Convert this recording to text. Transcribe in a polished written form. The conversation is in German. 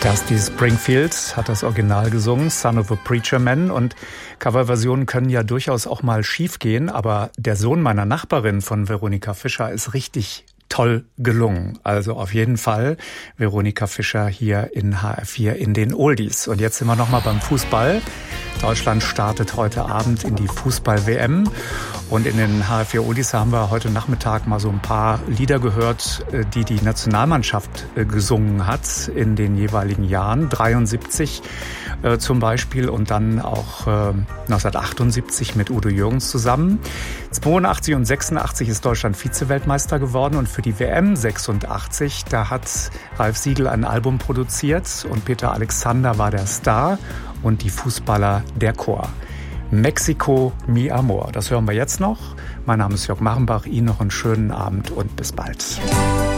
Dusty Springfield hat das Original gesungen, Son of a Preacher Man. Und Coverversionen können ja durchaus auch mal schief gehen, aber der Sohn meiner Nachbarin von Veronika Fischer ist richtig toll gelungen. Also auf jeden Fall Veronika Fischer hier in HR4 in den Oldies. Und jetzt sind wir nochmal beim Fußball. Deutschland startet heute Abend in die Fußball-WM. Und in den HR4 Oldies haben wir heute Nachmittag mal so ein paar Lieder gehört, die die Nationalmannschaft gesungen hat in den jeweiligen Jahren. 73 zum Beispiel und dann auch 1978 mit Udo Jürgens zusammen. 82 und 86 ist Deutschland Vize-Weltmeister geworden und für die WM 86, da hat Ralf Siegel ein Album produziert und Peter Alexander war der Star und die Fußballer der Chor. Mexico, mi amor. Das hören wir jetzt noch. Mein Name ist Jörg Machenbach. Ihnen noch einen schönen Abend und bis bald.